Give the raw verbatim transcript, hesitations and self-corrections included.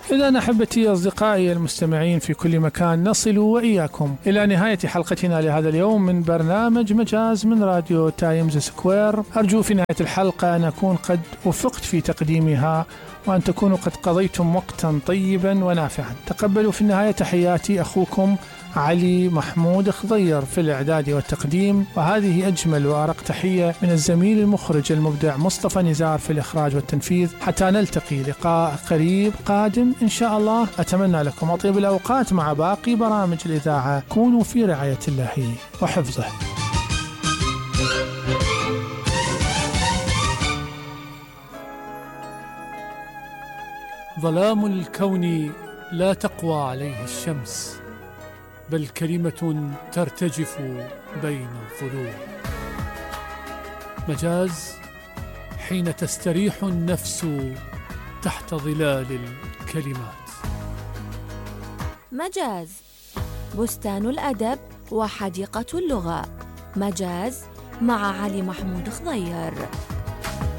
إذا أحبتي أصدقائي المستمعين في كل مكان، نصل وإياكم إلى نهاية حلقتنا لهذا اليوم من برنامج مجاز من راديو تايمز سكوير. أرجو في نهاية الحلقة أن أكون قد وفقت في تقديمها، وأن تكونوا قد قضيتم وقتا طيبا ونافعا. تقبلوا في النهاية تحياتي أخوكم علي محمود خضير في الإعداد والتقديم، وهذه أجمل وأرق تحية من الزميل المخرج المبدع مصطفى نزار في الإخراج والتنفيذ. حتى نلتقي لقاء قريب قادم إن شاء الله، أتمنى لكم أطيب الأوقات مع باقي برامج الإذاعة. كونوا في رعاية الله وحفظه. ظلام الكون لا تقوى عليه الشمس، بل كلمة ترتجف بين الظلوم. مجاز حين تستريح النفس تحت ظلال الكلمات. مجاز بستان الأدب وحديقة اللغة. مجاز مع علي محمود خضير.